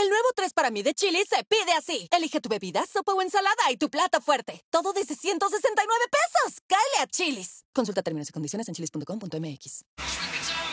El nuevo 3 para mí de Chili's se pide así. Elige tu bebida, sopa o ensalada y tu plato fuerte. Todo desde $169 pesos. ¡Cáele a Chili's! Consulta términos y condiciones en chilis.com.mx.